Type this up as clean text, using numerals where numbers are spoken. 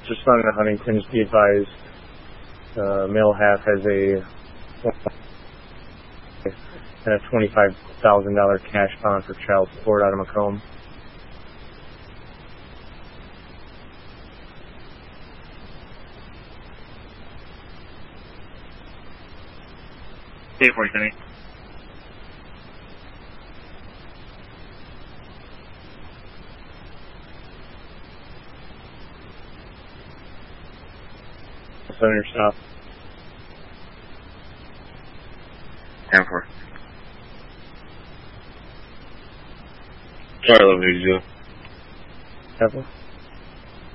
responding to Huntington's, be advised, male half has a $25,000 cash bond for child support out of Macomb. Stay 47. Center stop. 10-4. Sorry, 1182. Careful.